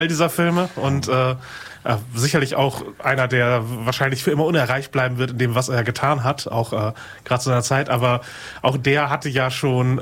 dieser Filme und sicherlich auch einer, der wahrscheinlich für immer unerreicht bleiben wird in dem, was er getan hat, auch gerade zu seiner Zeit. Aber auch der hatte ja schon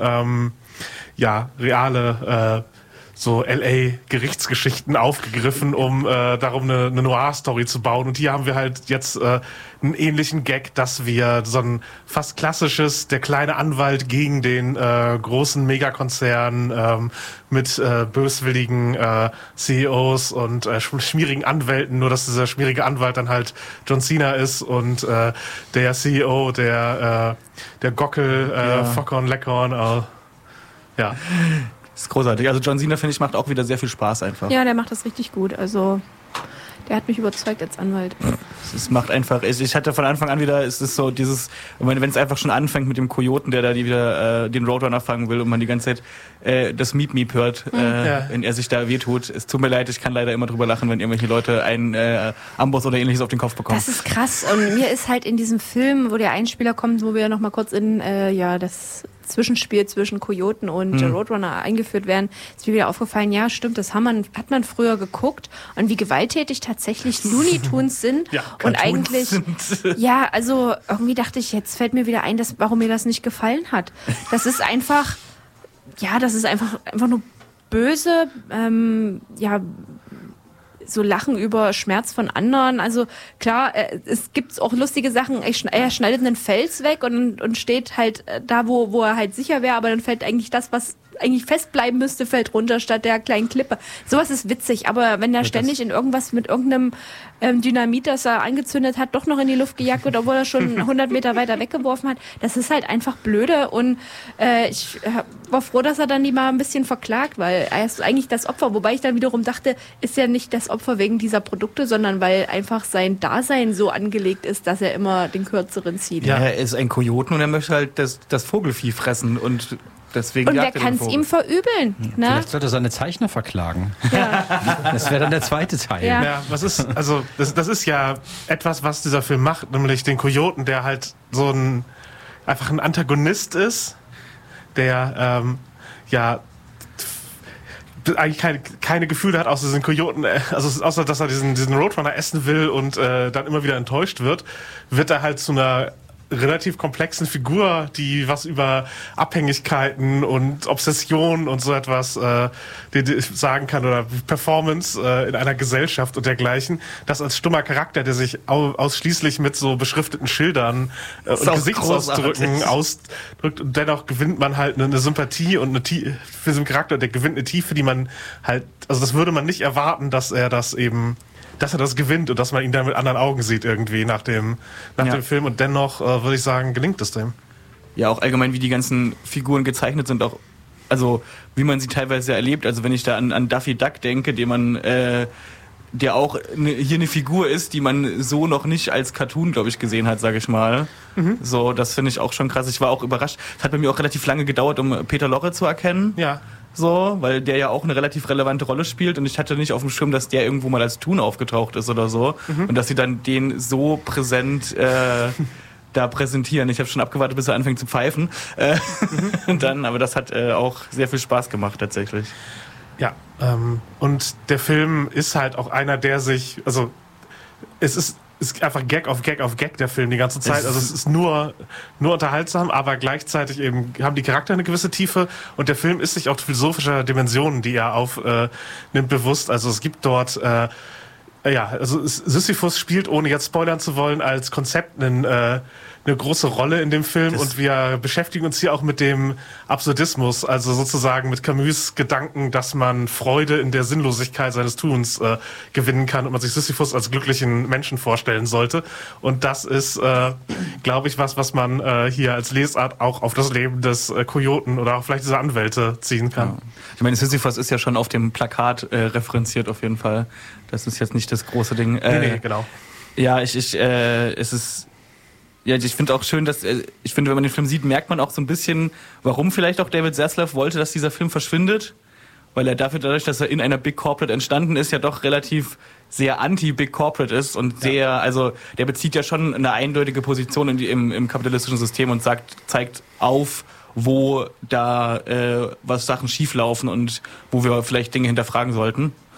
reale so LA-Gerichtsgeschichten aufgegriffen, um darum eine Noir-Story zu bauen. Und hier haben wir halt jetzt einen ähnlichen Gag, dass wir so ein fast klassisches, der kleine Anwalt gegen den großen Megakonzern mit böswilligen CEOs und schmierigen Anwälten, nur dass dieser schmierige Anwalt dann halt John Cena ist und der CEO, der Gockel, Fockhorn, Leckhorn, ja. Das ist großartig. Also John Cena, finde ich, macht auch wieder sehr viel Spaß einfach. Ja, der macht das richtig gut. Also der hat mich überzeugt als Anwalt. Es macht einfach, ich hatte von Anfang an wieder, es ist so dieses, wenn es einfach schon anfängt mit dem Kojoten, der da wieder den Roadrunner fangen will und man die ganze Zeit das Miep Miep hört, wenn er sich da wehtut. Es tut mir leid, ich kann leider immer drüber lachen, wenn irgendwelche Leute einen Amboss oder ähnliches auf den Kopf bekommen. Das ist krass. Und mir ist halt in diesem Film, wo der Einspieler kommt, wo wir noch mal kurz in das Zwischenspiel zwischen Kojoten und Roadrunner eingeführt werden, ist mir wieder aufgefallen, ja stimmt, das hat man früher geguckt und wie gewalttätig tatsächlich Looney Tunes sind und eigentlich ja, also irgendwie dachte ich, jetzt fällt mir wieder ein, warum mir das nicht gefallen hat. Das ist einfach nur böse, so Lachen über Schmerz von anderen. Also klar, es gibt auch lustige Sachen. Er schneidet einen Fels weg und steht halt da, wo er halt sicher wäre, aber dann fällt eigentlich das, was eigentlich festbleiben müsste, fällt runter statt der kleinen Klippe. Sowas ist witzig, aber wenn er ständig in irgendwas mit irgendeinem Dynamit, das er angezündet hat, doch noch in die Luft gejagt wird, obwohl er schon 100 Meter weiter weggeworfen hat, das ist halt einfach blöde und ich war froh, dass er dann die mal ein bisschen verklagt, weil er ist eigentlich das Opfer, wobei ich dann wiederum dachte, ist ja nicht das Opfer wegen dieser Produkte, sondern weil einfach sein Dasein so angelegt ist, dass er immer den Kürzeren zieht. Ja, er ist ein Kojoten und er möchte halt das Vogelvieh fressen und deswegen und wer kann es ihm verübeln? Ne? Vielleicht sollte er seine Zeichner verklagen. Ja. Das wäre dann der zweite Teil. Ja, das ist ja etwas, was dieser Film macht, nämlich den Kojoten, der halt einfach ein Antagonist ist, der eigentlich keine Gefühle hat außer diesen Kojoten, also außer dass er diesen Roadrunner essen will und dann immer wieder enttäuscht wird er halt zu einer relativ komplexen Figur, die was über Abhängigkeiten und Obsession und so etwas die sagen kann oder Performance in einer Gesellschaft und dergleichen. Das als stummer Charakter, der sich ausschließlich mit so beschrifteten Schildern und Gesichtsausdrücken ausdrückt und dennoch gewinnt man halt eine Sympathie und eine Tiefe für so einen Charakter, der gewinnt eine Tiefe, die man halt, also das würde man nicht erwarten, dass er das gewinnt und dass man ihn dann mit anderen Augen sieht irgendwie nach dem Film und dennoch würde ich sagen, gelingt es dem. Ja, auch allgemein, wie die ganzen Figuren gezeichnet sind, auch, also wie man sie teilweise erlebt, also wenn ich da an Daffy Duck denke, der auch hier eine Figur ist, die man so noch nicht als Cartoon, glaube ich, gesehen hat, sage ich mal. So, das finde ich auch schon krass. Ich war auch überrascht. Es hat bei mir auch relativ lange gedauert, um Peter Lorre zu erkennen. Ja. So, weil der ja auch eine relativ relevante Rolle spielt und ich hatte nicht auf dem Schirm, dass der irgendwo mal als Toon aufgetaucht ist oder so und dass sie dann den so präsent da präsentieren. Ich habe schon abgewartet, bis er anfängt zu pfeifen. Aber das hat auch sehr viel Spaß gemacht tatsächlich. Ja, und der Film ist halt auch einer, der sich, also es ist einfach Gag auf Gag auf Gag, der Film, die ganze Zeit. Also es ist nur unterhaltsam, aber gleichzeitig eben haben die Charaktere eine gewisse Tiefe und der Film ist sich auch philosophischer Dimensionen, die er aufnimmt, bewusst. Also es gibt dort, Sisyphus spielt, ohne jetzt spoilern zu wollen, als Konzept eine große Rolle in dem Film und wir beschäftigen uns hier auch mit dem Absurdismus, also sozusagen mit Camus' Gedanken, dass man Freude in der Sinnlosigkeit seines Tuns gewinnen kann und man sich Sisyphus als glücklichen Menschen vorstellen sollte. Und das ist, glaube ich, was man hier als Lesart auch auf das Leben des Kojoten oder auch vielleicht dieser Anwälte ziehen kann. Ja. Ich meine, Sisyphus ist ja schon auf dem Plakat referenziert auf jeden Fall. Das ist jetzt nicht das große Ding. Nee, genau. Ja, es ist... Ja, ich finde auch schön, wenn man den Film sieht, merkt man auch so ein bisschen, warum vielleicht auch David Zaslav wollte, dass dieser Film verschwindet. Weil er dadurch, dass er in einer Big Corporate entstanden ist, ja doch relativ sehr anti-Big Corporate ist und der bezieht ja schon eine eindeutige Position im kapitalistischen System und zeigt auf, wo da was Sachen schieflaufen und wo wir vielleicht Dinge hinterfragen sollten.